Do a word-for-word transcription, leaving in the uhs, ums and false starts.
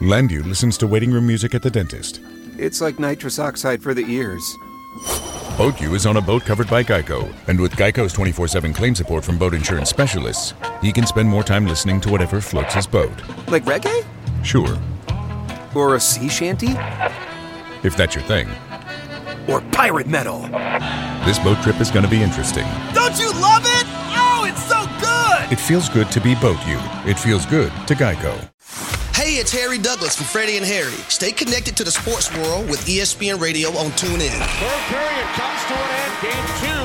Landu listens to waiting room music at the dentist. It's like nitrous oxide for the ears. BoatU is on a boat covered by Geico, and with Geico's twenty-four seven claim support from boat insurance specialists, he can spend more time listening to whatever floats his boat. Like reggae? Sure. Or a sea shanty? If that's your thing. Or pirate metal? This boat trip is going to be interesting. Don't you love it? Oh, it's so good! It feels good to be BoatU. It feels good to Geico. Hey, it's Harry Douglas from Freddie and Harry. Stay connected to the sports world with E S P N Radio on TuneIn. Third period comes to an end. Game two